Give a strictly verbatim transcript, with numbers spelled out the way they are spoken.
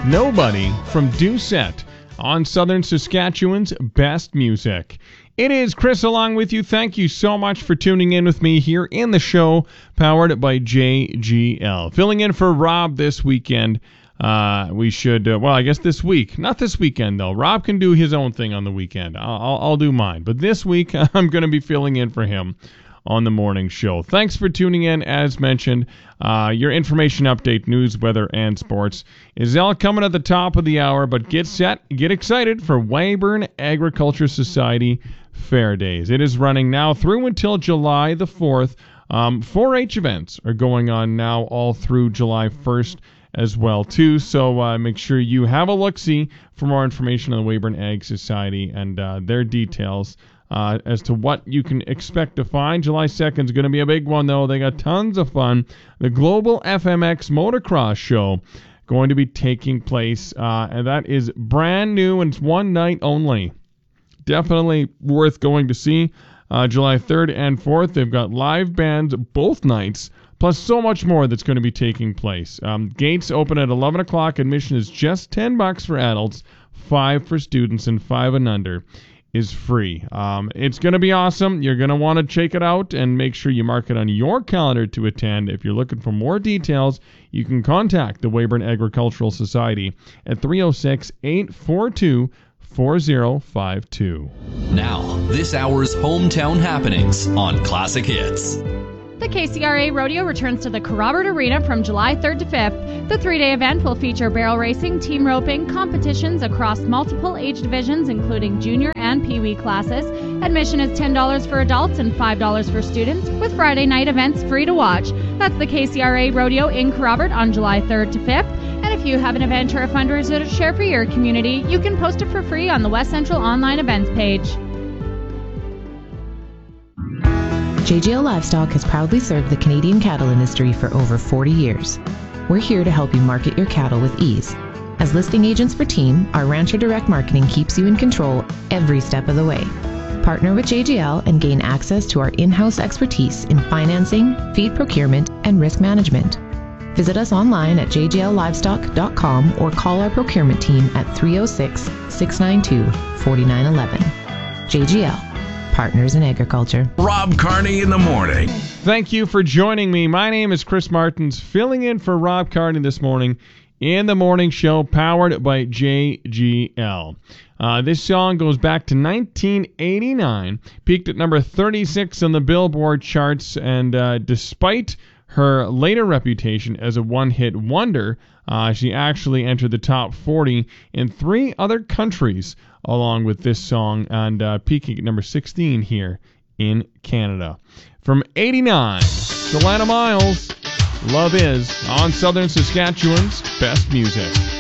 Nobody from Doucette on Southern Saskatchewan's best music. It is Chris along with you. Thank you so much for tuning in with me here in the show, powered by J G L. Filling in for Rob this weekend. Uh, we should, uh, well, I guess this week. Not this weekend, though. Rob can do his own thing on the weekend. I'll, I'll, I'll do mine. But this week, I'm going to be filling in for him on the morning show. Thanks for tuning in. As mentioned, uh, your information update, news, weather, and sports is all coming at the top of the hour. But get set, get excited for Weyburn Agriculture Society Fair Days. It is running now through until July the fourth. Um, four H events are going on now all through July first as well, too. So uh, make sure you have a look-see for more information on the Weyburn Ag Society and uh, their details uh, as to what you can expect to find. July second is going to be a big one, though. They got tons of fun. The Global F M X Motocross Show going to be taking place, uh, and that is brand new, and it's one night only. Definitely worth going to see. Uh, July third and fourth, they've got live bands both nights, plus so much more that's going to be taking place. Um, gates open at eleven o'clock. Admission is just ten bucks for adults, five for students, and five and under is free. Um, it's going to be awesome. You're going to want to check it out and make sure you mark it on your calendar to attend. If you're looking for more details, you can contact the Weyburn Agricultural Society at three oh six, eight four two, four oh five two. Now, this hour's hometown happenings on Classic Hits. The K C R A Rodeo returns to the Kerrobert Arena from July third to fifth. The three-day event will feature barrel racing, team roping, competitions across multiple age divisions, including junior and pee-wee classes. Admission is ten dollars for adults and five dollars for students, with Friday night events free to watch. That's the K C R A Rodeo in Kerrobert on July third to fifth. And if you have an event or a fundraiser to share for your community, you can post it for free on the West Central online events page. J G L Livestock has proudly served the Canadian cattle industry for over forty years. We're here to help you market your cattle with ease. As listing agents for Team, our Rancher Direct Marketing keeps you in control every step of the way. Partner with J G L and gain access to our in-house expertise in financing, feed procurement, and risk management. Visit us online at j g l livestock dot com or call our procurement team at three oh six, six nine two, four nine one one. J G L. Partners in Agriculture. Rob Carney in the morning. Thank you for joining me. My name is Chris Martins, filling in for Rob Carney this morning in the morning show, powered by J G L. Uh, this song goes back to nineteen eighty-nine, peaked at number thirty-six on the Billboard charts, and uh, despite her later reputation as a one-hit wonder, uh, she actually entered the top forty in three other countries along with this song, and uh, peaking at number sixteen here in Canada. From eighty-nine, Delana Miles, Love Is, on Southern Saskatchewan's best music.